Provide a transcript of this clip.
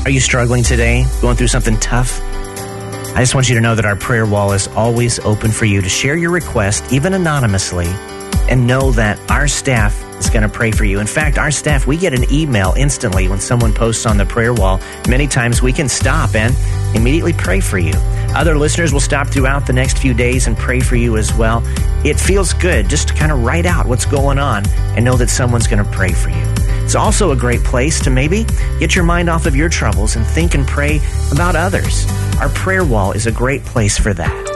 Are you struggling today? Going through something tough? I just want you to know that our prayer wall is always open for you to share your request, even anonymously, and know that our staff is going to pray for you. In fact, our staff, we get an email instantly when someone posts on the prayer wall. Many times we can stop and immediately pray for you. Other listeners will stop throughout the next few days and pray for you as well. It feels good just to kind of write out what's going on and know that someone's going to pray for you. It's also a great place to maybe get your mind off of your troubles and think and pray about others. Our prayer wall is a great place for that.